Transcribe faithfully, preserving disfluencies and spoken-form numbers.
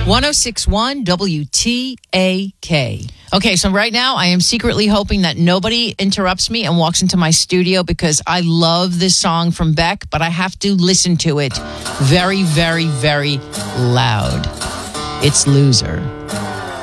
one oh six point one W T A K. Okay, so right now I am secretly hoping that nobody interrupts me and walks into my studio because I love this song from Beck, but I have to listen to it very, very, very loud. It's Loser.